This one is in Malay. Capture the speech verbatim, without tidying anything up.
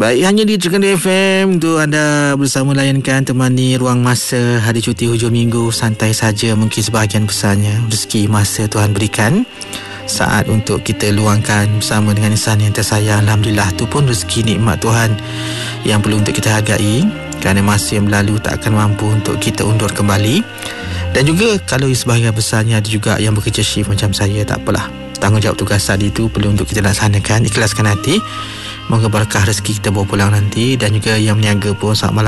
Baik, hanya di Triganda F M tu anda bersama layankan temani ruang masa hari cuti hujung minggu. Santai saja, mungkin sebahagian besarnya rezeki masa Tuhan berikan, saat untuk kita luangkan bersama dengan insan yang tersayang. Alhamdulillah, tu pun rezeki nikmat Tuhan yang perlu untuk kita hargai, kerana masa yang berlalu tak akan mampu untuk kita undur kembali. Dan juga kalau sebahagian besarnya ada juga yang bekerja shift macam saya, tak apalah, tanggungjawab tugas tadi itu perlu untuk kita laksanakan. Ikhlaskan hati, moga berkah rezeki kita bawa pulang nanti. Dan juga yang meniaga pun, selamat malam